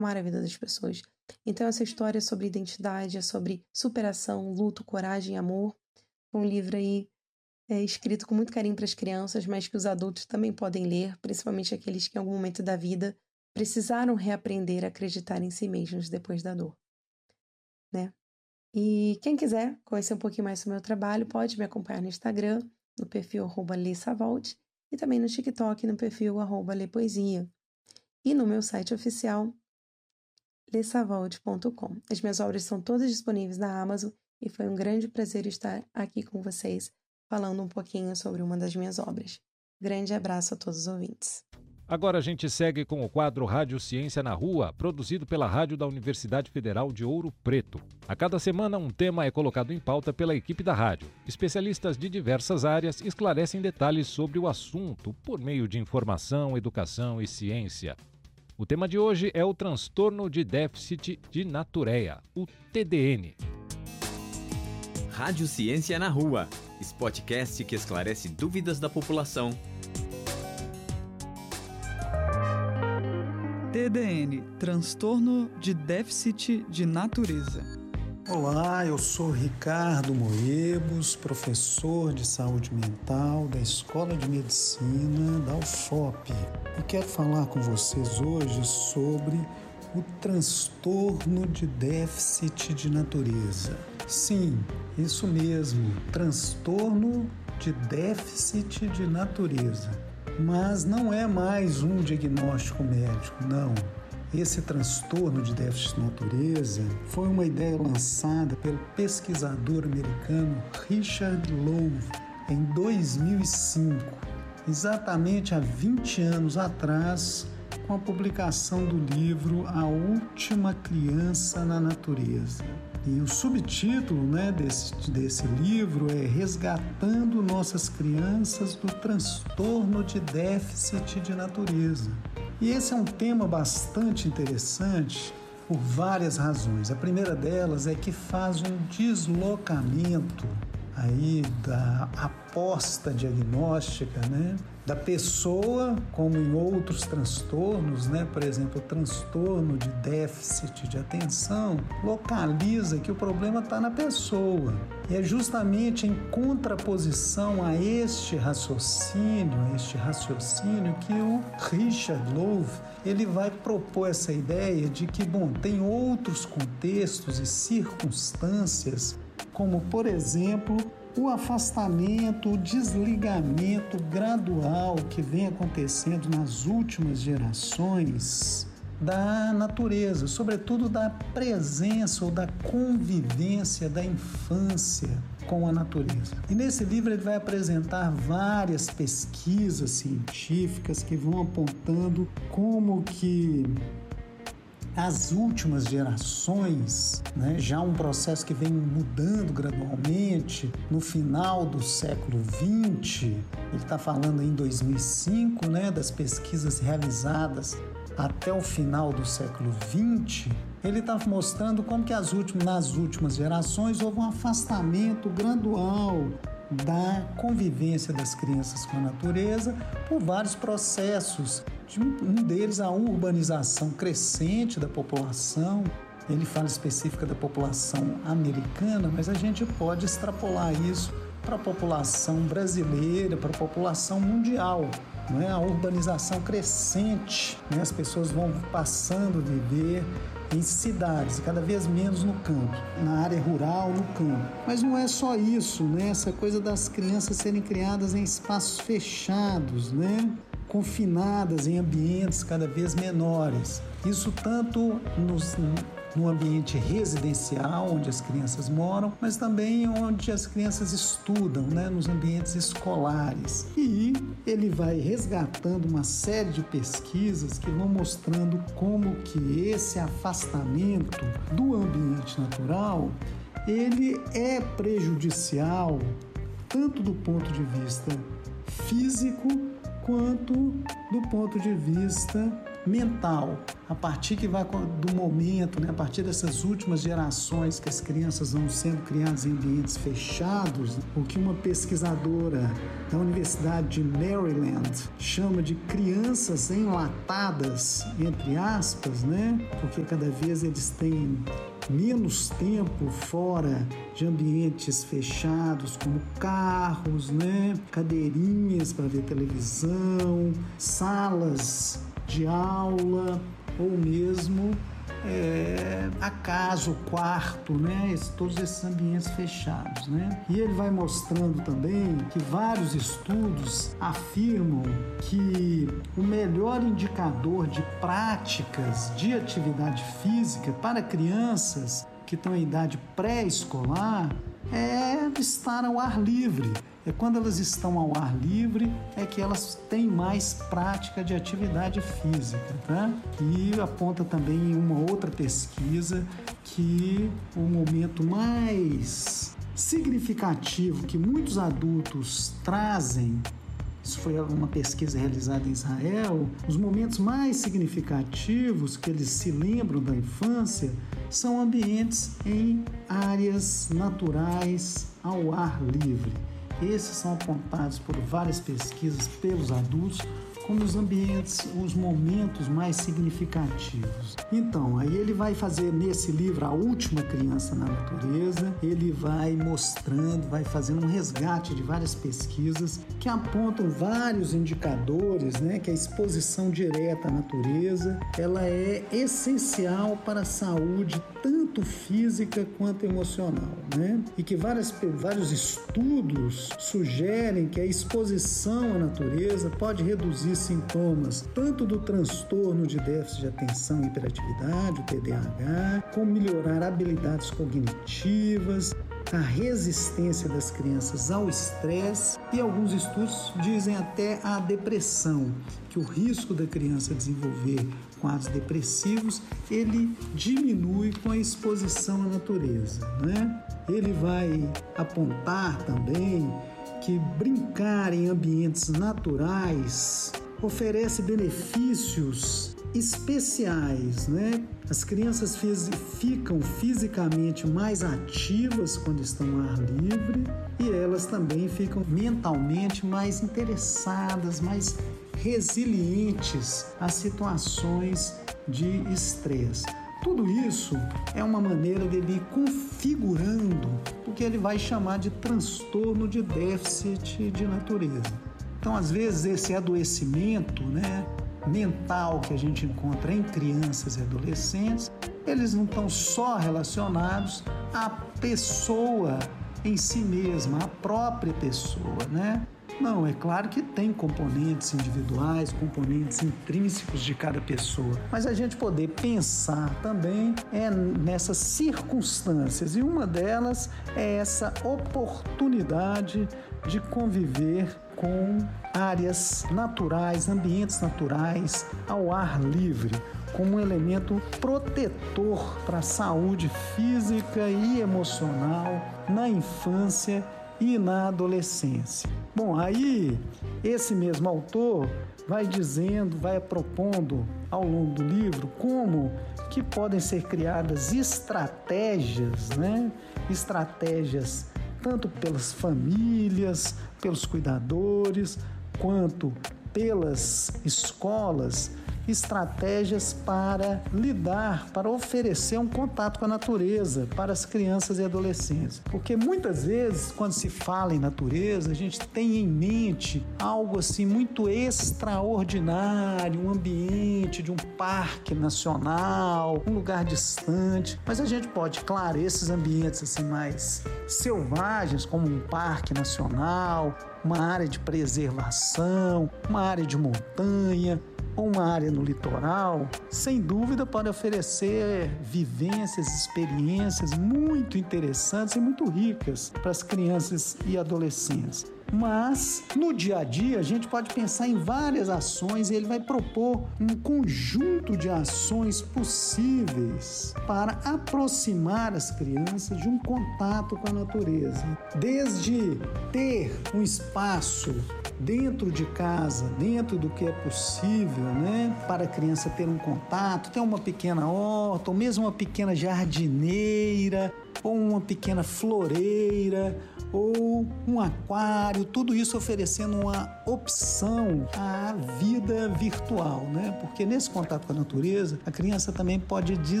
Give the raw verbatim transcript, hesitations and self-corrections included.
transformar a vida das pessoas. Então essa história é sobre identidade, é sobre superação, luto, coragem, amor. É um livro aí é, escrito com muito carinho para as crianças, mas que os adultos também podem ler, principalmente aqueles que em algum momento da vida precisaram reaprender a acreditar em si mesmos depois da dor, né? E quem quiser conhecer um pouquinho mais sobre o meu trabalho, pode me acompanhar no Instagram, no perfil arroba lessavold, e também no TikTok, no perfil arroba lepoesia. E no meu site oficial, lessavold ponto com. As minhas obras são todas disponíveis na Amazon e foi um grande prazer estar aqui com vocês, falando um pouquinho sobre uma das minhas obras. Grande abraço a todos os ouvintes. Agora a gente segue com o quadro Rádio Ciência na Rua, produzido pela Rádio da Universidade Federal de Ouro Preto. A cada semana, um tema é colocado em pauta pela equipe da rádio. Especialistas de diversas áreas esclarecem detalhes sobre o assunto por meio de informação, educação e ciência. O tema de hoje é o transtorno de déficit de natureia, o T D N. Rádio Ciência na Rua, esse podcast que esclarece dúvidas da população. T D N, transtorno de déficit de natureza. Olá, eu sou Ricardo Moebos, professor de saúde mental da Escola de Medicina da U F O P. E quero falar com vocês hoje sobre o transtorno de déficit de natureza. Sim, isso mesmo, transtorno de déficit de natureza. Mas não é mais um diagnóstico médico, não. Esse transtorno de déficit de natureza foi uma ideia lançada pelo pesquisador americano Richard Louv em dois mil e cinco, exatamente há vinte anos atrás, com a publicação do livro A Última Criança na Natureza. E o subtítulo, né, desse, desse livro é Resgatando Nossas Crianças do Transtorno de Déficit de Natureza. E esse é um tema bastante interessante por várias razões. A primeira delas é que faz um deslocamento aí da aposta diagnóstica, né, da pessoa, como em outros transtornos, né, por exemplo, o transtorno de déficit de atenção, localiza que o problema está na pessoa. E é justamente em contraposição a este raciocínio, a este raciocínio que o Richard Louv, ele vai propor essa ideia de que, bom, tem outros contextos e circunstâncias, como, por exemplo, o afastamento, o desligamento gradual que vem acontecendo nas últimas gerações da natureza, sobretudo da presença ou da convivência da infância com a natureza. E nesse livro ele vai apresentar várias pesquisas científicas que vão apontando como que as últimas gerações, né, já um processo que vem mudando gradualmente, no final do século vinte, ele está falando em dois mil e cinco, né, das pesquisas realizadas até o final do século vinte, ele está mostrando como que as últimas, nas últimas gerações houve um afastamento gradual da convivência das crianças com a natureza por vários processos. Um deles, a urbanização crescente da população. Ele fala específica da população americana, mas a gente pode extrapolar isso para a população brasileira, para a população mundial. Não é? A urbanização crescente, né? As pessoas vão passando a viver em cidades, cada vez menos no campo, na área rural, no campo. Mas não é só isso, né? Essa coisa das crianças serem criadas em espaços fechados, né? Confinadas em ambientes cada vez menores. Isso tanto nos, no ambiente residencial, onde as crianças moram, mas também onde as crianças estudam, né, nos ambientes escolares. E ele vai resgatando uma série de pesquisas que vão mostrando como que esse afastamento do ambiente natural, ele é prejudicial tanto do ponto de vista físico quanto do ponto de vista mental, a partir que vai do momento, né, a partir dessas últimas gerações que as crianças vão sendo criadas em ambientes fechados, o que uma pesquisadora da Universidade de Maryland chama de crianças enlatadas, entre aspas, né, porque cada vez eles têm menos tempo fora de ambientes fechados, como carros, né, cadeirinhas para ver televisão, salas de aula, ou mesmo é, a casa, o quarto, né? Esse, todos esses ambientes fechados, né? E ele vai mostrando também que vários estudos afirmam que o melhor indicador de práticas de atividade física para crianças que estão em idade pré-escolar é estar ao ar livre. É quando elas estão ao ar livre é que elas têm mais prática de atividade física, tá? E aponta também em uma outra pesquisa que o momento mais significativo que muitos adultos trazem, isso foi uma pesquisa realizada em Israel, os momentos mais significativos que eles se lembram da infância são ambientes em áreas naturais ao ar livre. Esses são apontados por várias pesquisas pelos adultos como os ambientes, os momentos mais significativos. Então, aí ele vai fazer nesse livro A Última Criança na Natureza, ele vai mostrando, vai fazendo um resgate de várias pesquisas que apontam vários indicadores, né, que a exposição direta à natureza, ela é essencial para a saúde tanto física quanto emocional, né? E que várias, vários estudos sugerem que a exposição à natureza pode reduzir sintomas tanto do transtorno de déficit de atenção e hiperatividade, o T D A H, como melhorar habilidades cognitivas, a resistência das crianças ao estresse e alguns estudos dizem até a depressão, que o risco da criança desenvolver quadros depressivos, ele diminui com a exposição à natureza, né? Ele vai apontar também que brincar em ambientes naturais oferece benefícios especiais, né? As crianças ficam fisicamente mais ativas quando estão ao ar livre e elas também ficam mentalmente mais interessadas, mais resilientes às situações de estresse. Tudo isso é uma maneira dele ir configurando o que ele vai chamar de transtorno de déficit de natureza. Então, às vezes, esse adoecimento, né, mental que a gente encontra em crianças e adolescentes, eles não estão só relacionados à pessoa em si mesma, à própria pessoa, né? Não, é claro que tem componentes individuais, componentes intrínsecos de cada pessoa, mas a gente poder pensar também é nessas circunstâncias, e uma delas é essa oportunidade de conviver com áreas naturais, ambientes naturais, ao ar livre, como um elemento protetor para a saúde física e emocional na infância e na adolescência. Bom, aí esse mesmo autor vai dizendo, vai propondo ao longo do livro como que podem ser criadas estratégias, né? Estratégias tanto pelas famílias, pelos cuidadores, quanto pelas escolas, estratégias para lidar, para oferecer um contato com a natureza para as crianças e adolescentes. Porque muitas vezes, quando se fala em natureza, a gente tem em mente algo assim muito extraordinário, um ambiente de um parque nacional, um lugar distante. Mas a gente pode, claro, esses ambientes assim mais selvagens, como um parque nacional, uma área de preservação, uma área de montanha, ou uma área no litoral, sem dúvida pode oferecer vivências, experiências muito interessantes e muito ricas para as crianças e adolescentes. Mas, no dia a dia, a gente pode pensar em várias ações e ele vai propor um conjunto de ações possíveis para aproximar as crianças de um contato com a natureza. Desde ter um espaço dentro de casa, dentro do que é possível, né, para a criança ter um contato, ter uma pequena horta, ou mesmo uma pequena jardineira, ou uma pequena floreira, ou um aquário, tudo isso oferecendo uma opção à vida virtual, né? Porque nesse contato com a natureza, a criança também pode